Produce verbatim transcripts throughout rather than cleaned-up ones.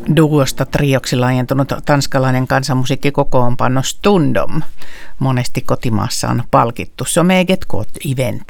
Duosta trioksi laajentunut tanskalainen kansanmusiikkikokoonpano Stundom. Monesti kotimaassa on palkittu Someget Gott Evente.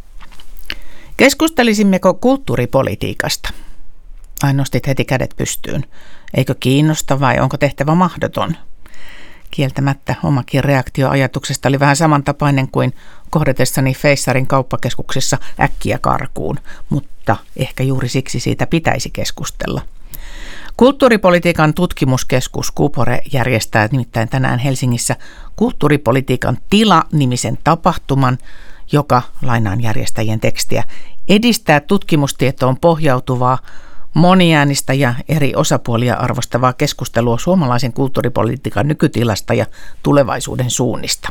Keskustelisimmeko kulttuuripolitiikasta? Ai, nostit heti kädet pystyyn. Eikö kiinnosta vai onko tehtävä mahdoton? Kieltämättä omakin reaktio ajatuksesta oli vähän samantapainen kuin kohdatessani Feissarin kauppakeskuksessa äkkiä karkuun, mutta ehkä juuri siksi siitä pitäisi keskustella. Kulttuuripolitiikan tutkimuskeskus Cupore järjestää nimittäin tänään Helsingissä kulttuuripolitiikan tila-nimisen tapahtuman, joka, lainaan järjestäjien tekstiä, edistää tutkimustietoon pohjautuvaa, moniäänistä ja eri osapuolia arvostavaa keskustelua suomalaisen kulttuuripolitiikan nykytilasta ja tulevaisuuden suunnista.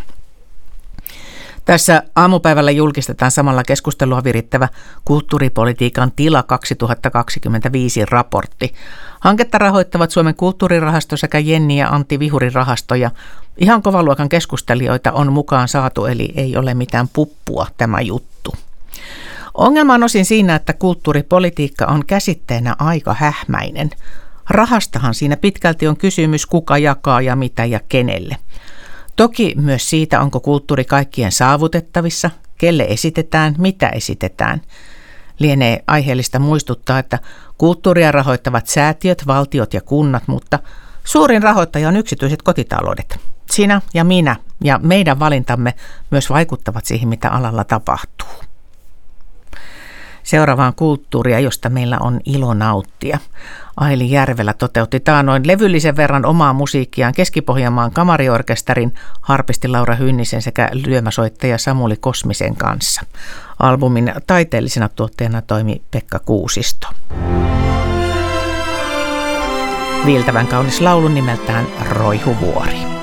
Tässä aamupäivällä julkistetaan samalla keskustelua virittävä kulttuuripolitiikan tila kaksituhattakaksikymmentäviisi raportti. Hanketta rahoittavat Suomen kulttuurirahasto sekä Jenni ja Antti Vihurin rahasto, ja ihan kovaluokan keskustelijoita on mukaan saatu, eli ei ole mitään puppua tämä juttu. Ongelma on osin siinä, että kulttuuripolitiikka on käsitteenä aika hähmäinen. Rahastahan siinä pitkälti on kysymys, kuka jakaa ja mitä ja kenelle. Toki myös siitä, onko kulttuuri kaikkien saavutettavissa, kelle esitetään, mitä esitetään. Lienee aiheellista muistuttaa, että kulttuuria rahoittavat säätiöt, valtiot ja kunnat, mutta suurin rahoittaja on yksityiset kotitaloudet. Sinä ja minä ja meidän valintamme myös vaikuttavat siihen, mitä alalla tapahtuu. Seuraavaan kulttuuria, josta meillä on ilo nauttia. Aili Järvelä toteutti taannoin levyllisen verran omaa musiikkiaan Keski-Pohjanmaan kamariorkesterin, harpisti Laura Hynnisen sekä lyömäsoittaja Samuli Kosmisen kanssa. Albumin taiteellisena tuotteena toimi Pekka Kuusisto. Viiltävän kaunis laulu nimeltään Roihuvuori.